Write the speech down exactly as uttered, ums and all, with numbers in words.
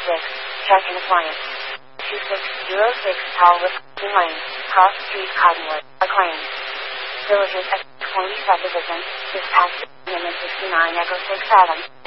six, check in appliance. two six zero six Tallwood Lane, Cross Street, Cottonwood, acclaimed. Villages at twenty subdivision, dispatch, Amendment sixty-nine Echo six Adam.